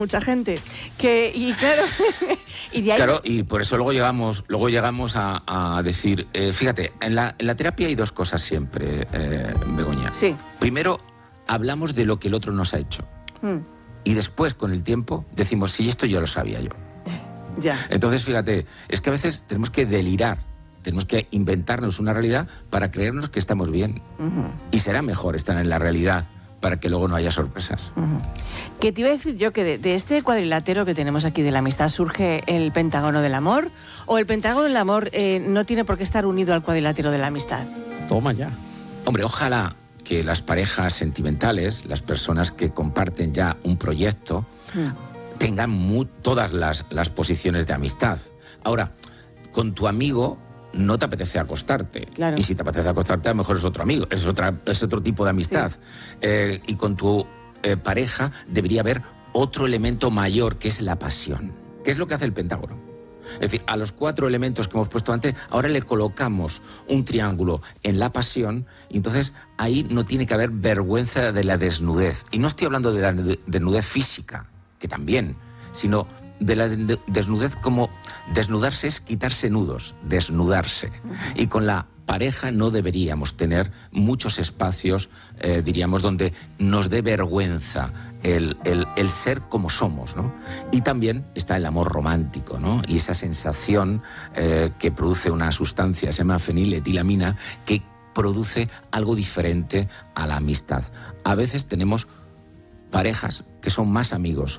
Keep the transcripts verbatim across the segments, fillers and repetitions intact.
mucha gente que y claro y de ahí... claro y por eso luego llegamos luego llegamos a, a decir eh, fíjate en la, en la terapia hay dos cosas siempre, eh, Begoña. Sí. Primero hablamos de lo que el otro nos ha hecho mm. y después con el tiempo decimos sí, esto ya lo sabía yo. Ya. Entonces fíjate, es que a veces tenemos que delirar, tenemos que inventarnos una realidad para creernos que estamos bien. Uh-huh. Y será mejor estar en la realidad para que luego no haya sorpresas. Uh-huh. Que te iba a decir yo que de, de este cuadrilátero que tenemos aquí de la amistad surge el pentágono del amor, o el pentágono del amor eh, no tiene por qué estar unido al cuadrilátero de la amistad. Toma ya. Hombre, ojalá que las parejas sentimentales, las personas que comparten ya un proyecto, uh-huh. tengan muy, todas las, las posiciones de amistad. Ahora, con tu amigo no te apetece acostarte. Claro. Y si te apetece acostarte, a lo mejor es otro amigo, es, otra, es otro tipo de amistad. Sí. Eh, y con tu eh, pareja debería haber otro elemento mayor, que es la pasión. ¿Qué es lo que hace el pentágono? Es decir, a los cuatro elementos que hemos puesto antes, ahora le colocamos un triángulo en la pasión, y entonces ahí no tiene que haber vergüenza de la desnudez. Y no estoy hablando de la desnudez física, que también, sino de la desnudez como desnudarse es quitarse nudos, desnudarse. Y con la pareja no deberíamos tener muchos espacios, eh, diríamos, donde nos dé vergüenza el, el, el ser como somos, ¿no? Y también está el amor romántico, ¿no? Y esa sensación eh, que produce una sustancia, se llama feniletilamina, que produce algo diferente a la amistad. A veces tenemos parejas que son más amigos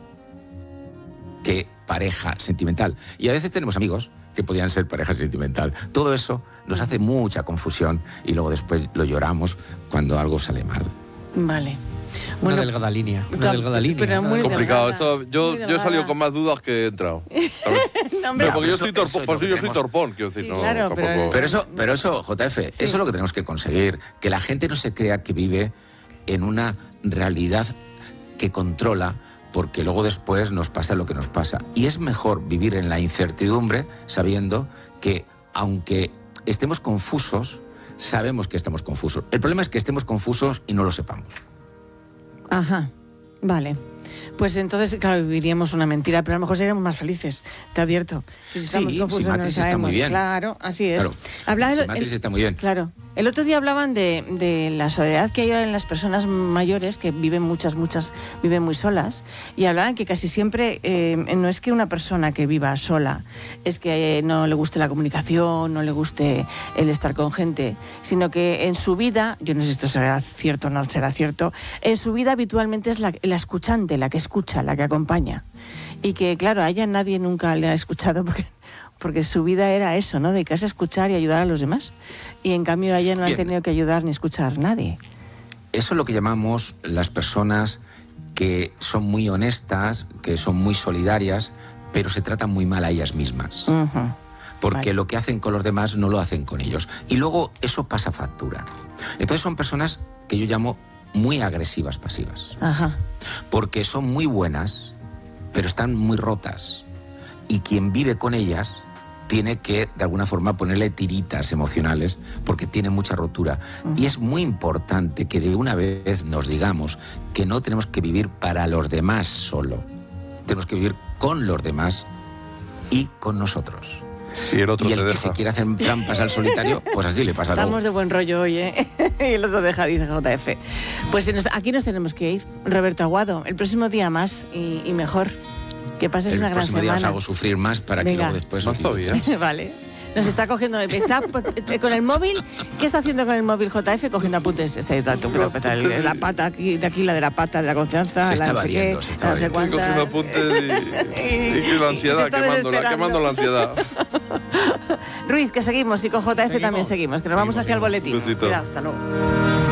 que pareja sentimental. Y a veces tenemos amigos que podían ser pareja sentimental. Todo eso nos hace mucha confusión y luego después lo lloramos cuando algo sale mal. Vale. Una bueno, delgada línea. Una no, delgada línea. Pero muy complicado. Delgada, Esto, yo, yo he salido con más dudas que he entrado. no, hombre, pero porque yo, eso, soy torpón, por eso yo soy torpón, quiero decir. Sí, no, claro, pero, pero, eso, pero eso, J F, sí. eso es lo que tenemos que conseguir. Que la gente no se crea que vive en una realidad que controla, porque luego después nos pasa lo que nos pasa. Y es mejor vivir en la incertidumbre sabiendo que, aunque estemos confusos, sabemos que estamos confusos. El problema es que estemos confusos y no lo sepamos. Ajá, vale. Pues entonces, claro, viviríamos una mentira, pero a lo mejor seríamos más felices, te advierto. Si sí, si Matrix no está muy bien. Claro, así es. Claro, Habla si Matrix está muy bien. Claro. El otro día hablaban de, de la soledad que hay en las personas mayores, que viven muchas, muchas, viven muy solas, y hablaban que casi siempre eh, no es que una persona que viva sola, es que eh, no le guste la comunicación, no le guste el estar con gente, sino que en su vida, yo no sé si esto será cierto o no será cierto, en su vida habitualmente es la, la escuchante, la que escucha, la que acompaña. Y que, claro, a ella nadie nunca le ha escuchado porque... porque su vida era eso, ¿no? Dedicarse a escuchar y ayudar a los demás. Y en cambio a ella no han tenido que ayudar ni escuchar a nadie. Eso es lo que llamamos las personas que son muy honestas, que son muy solidarias, pero se tratan muy mal a ellas mismas. Uh-huh. Porque vale. lo que hacen con los demás no lo hacen con ellos. Y luego eso pasa factura. Entonces son personas que yo llamo muy agresivas pasivas. Ajá. Porque son muy buenas, pero están muy rotas. Y quien vive con ellas tiene que, de alguna forma, ponerle tiritas emocionales porque tiene mucha rotura. Uh-huh. Y es muy importante que de una vez nos digamos que no tenemos que vivir para los demás solo. Tenemos que vivir con los demás y con nosotros. Sí, el otro y el te que deja. se quiere hacer trampas al solitario, pues así le pasa. Estamos de buen rollo hoy, ¿eh? Y el otro deja, dice J F. Pues aquí nos tenemos que ir. Roberto Aguado, el próximo día más y, y mejor. Que pases el una gran semana. El próximo día os hago sufrir más para Venga. que luego después... No todavía. Vale. Nos está cogiendo... Está con el móvil. ¿Qué está haciendo con el móvil J F? Cogiendo apuntes. Está la pata aquí, de aquí, la de la pata, de la confianza. Se está la no evadiendo, sé se está no sé evadiendo. Estoy cogiendo apuntes y, y, y la ansiedad, quemándola, quemando la ansiedad. Ruiz, que seguimos. Y con J F seguimos. también seguimos. Que nos vamos seguimos, hacia seguimos. el boletín. Besito. Cuidado, hasta luego.